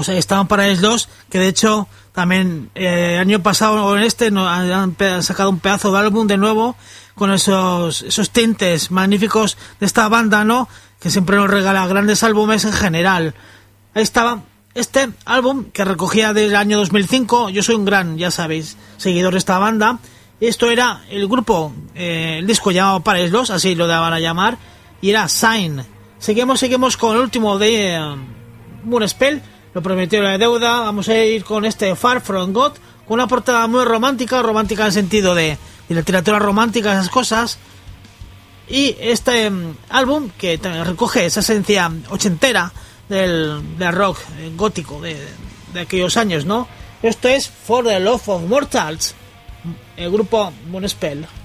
pues ahí estaban Paradise Lost, que de hecho también año pasado o en este han sacado un pedazo de álbum de nuevo con esos tintes magníficos de esta banda, ¿no? Que siempre nos regala grandes álbumes en general. Ahí estaba este álbum que recogía del año 2005. Yo soy un gran, ya sabéis, seguidor de esta banda. Esto era el grupo, el disco llamado Paradise Lost, así lo daban a llamar, y era Sign. Seguimos con el último de Moonspell, lo prometió la deuda. Vamos a ir con este Far From God, con una portada muy romántica en el sentido de literatura romántica, esas cosas. Y este álbum que recoge esa esencia ochentera del rock gótico de aquellos años, ¿no? Esto es For the Love of Mortals, el grupo Moonspell.